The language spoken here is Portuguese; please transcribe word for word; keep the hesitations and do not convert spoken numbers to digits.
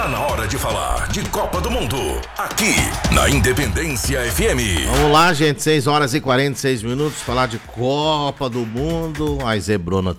Tá na hora de falar de Copa do Mundo, aqui na Independência F M. Vamos lá, gente, seis horas e quarenta e seis minutos, falar de Copa do Mundo. A Zebrona